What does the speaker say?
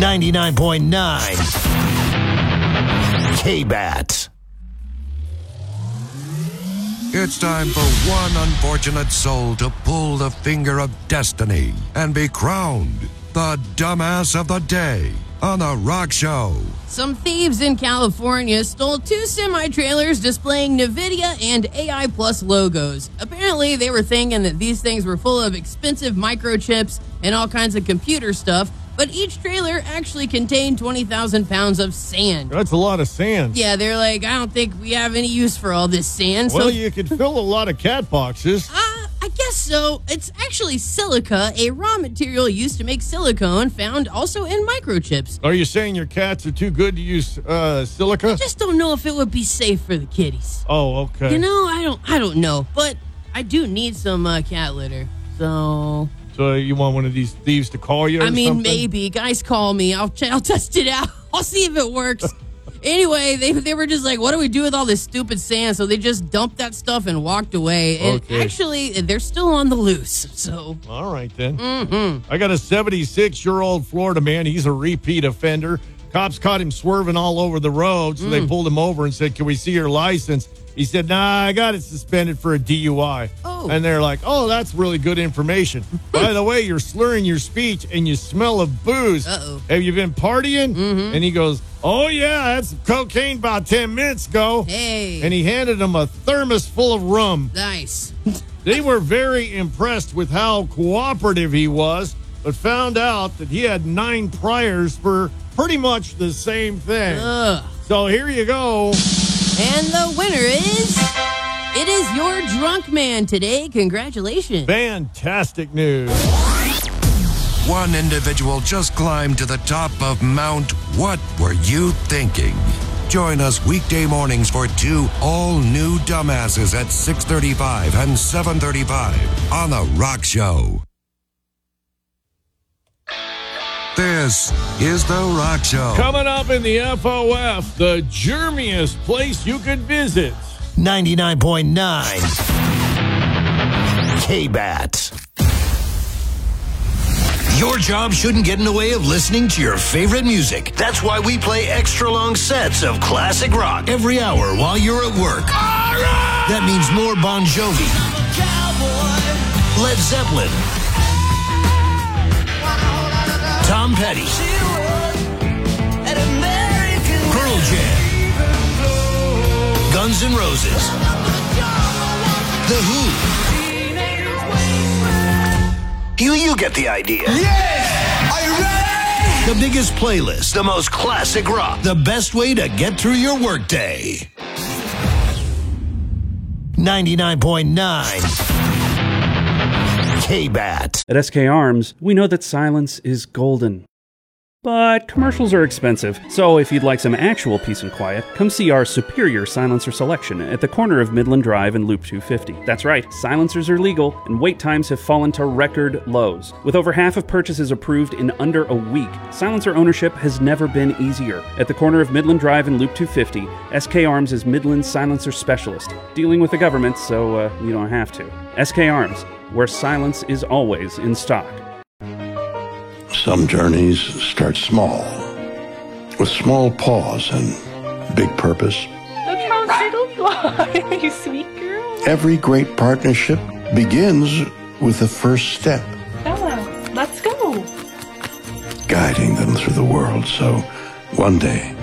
99.9 K-Bat. It's time for one unfortunate soul to pull the finger of destiny and be crowned the dumbass of the day on The Rock Show. Some thieves in California stole 2 semi-trailers displaying NVIDIA and AI Plus logos. Apparently, they were thinking that these things were full of expensive microchips and all kinds of computer stuff, but each trailer actually contained 20,000 pounds of sand. That's a lot of sand. Yeah, they're like, I don't think we have any use for all this sand. Well, you could fill a lot of cat boxes. I guess so. It's actually silica, a raw material used to make silicone, found also in microchips. Are you saying your cats are too good to use silica? I just don't know if it would be safe for the kitties. Oh, okay. You know, I don't know, but I do need some cat litter. So you want one of these thieves to call you? I mean, something? maybe guys call me. I'll test it out. I'll see if it works. Anyway, they were just like, what do we do with all this stupid sand? So they just dumped that stuff and walked away. And actually, they're still on the loose. So all right, then. I got a 76-year-old Florida man. He's a repeat offender. Cops caught him swerving all over the road, so they pulled him over and said, can we see your license? He said, nah, I got it suspended for a DUI. Oh. And they're like, oh, that's really good information. By the way, you're slurring your speech and you smell of booze. Uh-oh. Have you been partying? And he goes, oh, yeah, I had some cocaine about 10 minutes ago. Hey. And he handed him a thermos full of rum. Nice. They were very impressed with how cooperative he was, but found out that he had 9 priors for pretty much the same thing. Ugh. So here you go. And the winner it is your drunk man today. Congratulations. Fantastic news. One individual just climbed to the top of Mount What Were You Thinking? Join us weekday mornings for 2 all-new dumbasses at 6:35 and 7:35 on The Rock Show. This is The Rock Show. Coming up in the FOF, the germiest place you could visit. 99.9 K-Bat. Your job shouldn't get in the way of listening to your favorite music. That's why we play extra long sets of classic rock every hour while you're at work. Right. That means more Bon Jovi, Led Zeppelin, Tom Petty, Pearl Jam, Guns N' Roses, The Who. You get the idea. Yeah! Are you ready? The biggest playlist, the most classic rock, the best way to get through your workday. 99.9 K-Bat. At SK Arms, we know that silence is golden. But commercials are expensive, so if you'd like some actual peace and quiet, come see our superior silencer selection at the corner of Midland Drive and Loop 250. That's right, silencers are legal, and wait times have fallen to record lows. With over half of purchases approved in under a week, silencer ownership has never been easier. At the corner of Midland Drive and Loop 250, SK Arms is Midland's silencer specialist, dealing with the government so you don't have to. SK Arms, where silence is always in stock. Some journeys start small, with small pause and big purpose. Look how little you are, you sweet girl. Every great partnership begins with the first step. Bella, let's go. Guiding them through the world so one day